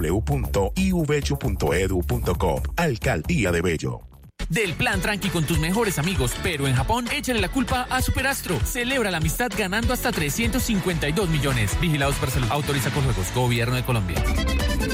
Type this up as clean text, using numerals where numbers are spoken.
www.ivechu.edu.co. Alcaldía de Bello. Del plan tranqui con tus mejores amigos, pero en Japón, échale la culpa a Superastro. Celebra la amistad ganando hasta 352 millones. Vigilados por salud. Autoriza con juegos. Gobierno de Colombia.